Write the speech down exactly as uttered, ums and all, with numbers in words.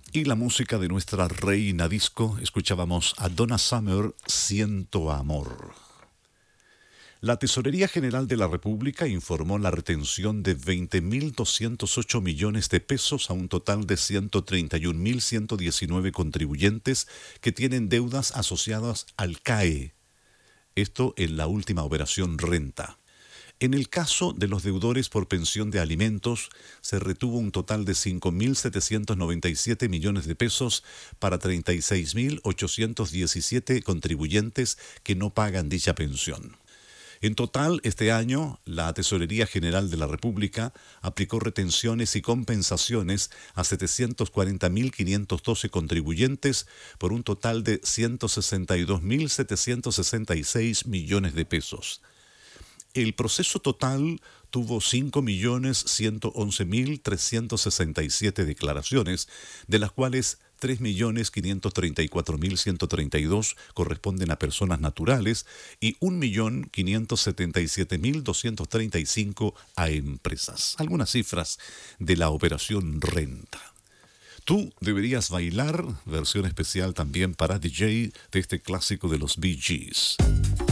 Y la música de nuestra reina disco, escuchábamos a Donna Summer, Siento Amor. La Tesorería General de la República informó la retención de veinte mil doscientos ocho millones de pesos a un total de ciento treinta y un mil ciento diecinueve contribuyentes que tienen deudas asociadas al C A E. Esto en la última operación Renta. En el caso de los deudores por pensión de alimentos, se retuvo un total de cinco mil setecientos noventa y siete millones de pesos para treinta y seis mil ochocientos diecisiete contribuyentes que no pagan dicha pensión. En total, este año, la Tesorería General de la República aplicó retenciones y compensaciones a setecientos cuarenta mil quinientos doce contribuyentes por un total de ciento sesenta y dos mil setecientos sesenta y seis millones de pesos. El proceso total tuvo cinco millones ciento once mil trescientos sesenta y siete declaraciones, de las cuales tres millones quinientos treinta y cuatro mil ciento treinta y dos corresponden a personas naturales y un millón quinientos setenta y siete mil doscientos treinta y cinco a empresas. Algunas cifras de la operación Renta. Tú deberías bailar, versión especial también para D J de este clásico de los Bee Gees.